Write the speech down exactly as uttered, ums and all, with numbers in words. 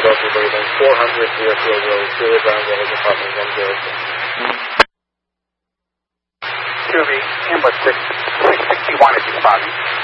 Philadelphia Breathing, four hundred Deerfield Road, Julia Brown Village Apartment, one zero six. Q B, Ambulance six sixty-one is responding.